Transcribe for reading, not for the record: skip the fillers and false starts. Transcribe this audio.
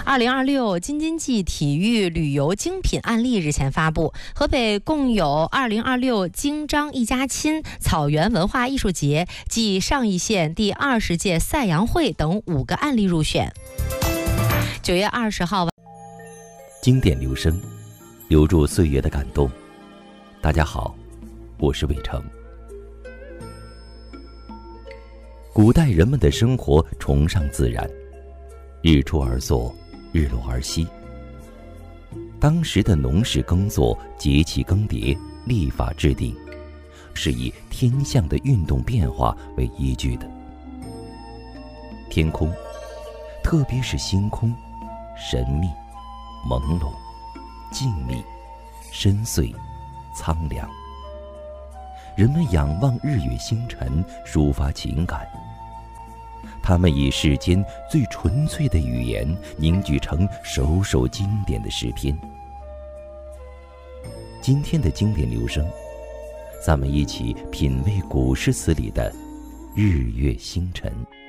2026京津冀体育旅游精品案例日前发布，河北共有2026京张一家亲草原文化艺术节暨上邑县第20届赛扬会等5个案例入选。9月20号， 经典留声，留住岁月的感动。大家好，我是伟成。古代人们的生活崇尚自然，日出而作，日落而息。当时的农事耕作、节气更迭、历法制定，是以天象的运动变化为依据的。天空，特别是星空，神秘、朦胧、静谧、深邃、苍凉。人们仰望日月星辰，抒发情感。他们以世间最纯粹的语言凝聚成首首经典的诗篇。今天的经典留声，咱们一起品味古诗词里的日月星辰。